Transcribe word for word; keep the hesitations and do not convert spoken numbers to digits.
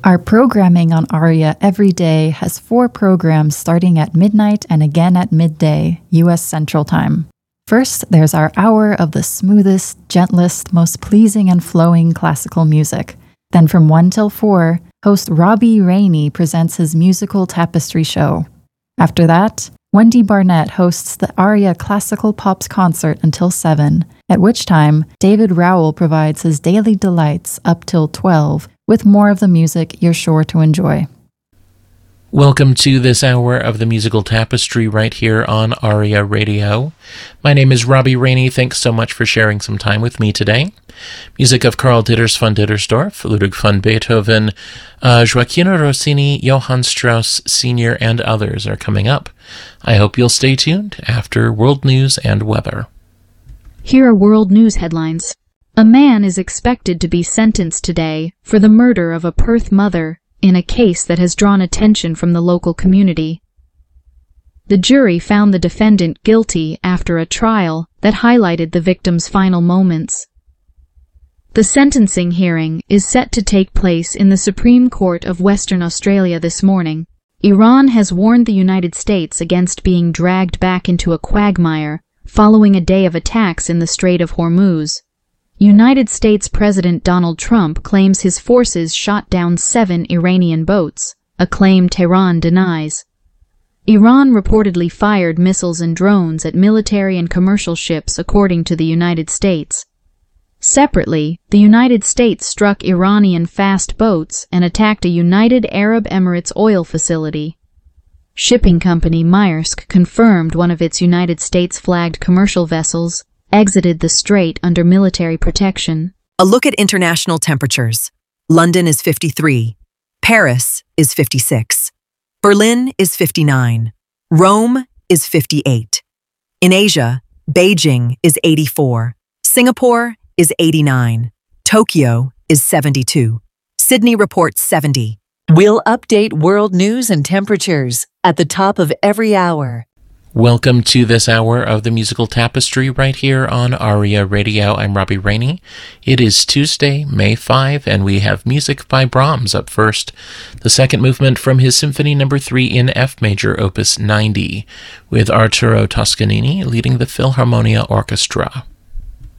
Our programming on ARIA every day has four programs starting at midnight and again at midday, U S Central Time. First, there's our hour of the smoothest, gentlest, most pleasing and flowing classical music. Then from one till four, host Robbie Rainey presents his musical tapestry show. After that, Wendy Barnett hosts the ARIA Classical Pops concert until seven, at which time David Rowell provides his daily delights up till twelve, with more of the music you're sure to enjoy. Welcome to this hour of the Musical Tapestry right here on ARIA Radio. My name is Robbie Rainey. Thanks so much for sharing some time with me today. Music of Karl Ditters von Dittersdorf, Ludwig van Beethoven, uh, Gioacchino Rossini, Johann Strauss Senior, and others are coming up. I hope you'll stay tuned after world news and weather. Here are world news headlines. A man is expected to be sentenced today for the murder of a Perth mother in a case that has drawn attention from the local community. The jury found the defendant guilty after a trial that highlighted the victim's final moments. The sentencing hearing is set to take place in the Supreme Court of Western Australia this morning. Iran has warned the United States against being dragged back into a quagmire following a day of attacks in the Strait of Hormuz. United States President Donald Trump claims his forces shot down seven Iranian boats, a claim Tehran denies. Iran reportedly fired missiles and drones at military and commercial ships, according to the United States. Separately, the United States struck Iranian fast boats and attacked a United Arab Emirates oil facility. Shipping company Maersk confirmed one of its United States-flagged commercial vessels exited the strait under military protection. A look at international temperatures. London is fifty-three. Paris is fifty-six. Berlin is fifty-nine. Rome is fifty-eight. In Asia, Beijing is eighty-four. Singapore is eighty-nine. Tokyo is seventy-two. Sydney reports seventy. We'll update world news and temperatures at the top of every hour. Welcome to this hour of the Musical Tapestry right here on ARIA Radio. I'm Robbie Rainey. It is Tuesday, May fifth, and we have music by Brahms up first. The second movement from his Symphony Number three in F Major, Opus ninety, with Arturo Toscanini leading the Philharmonia Orchestra.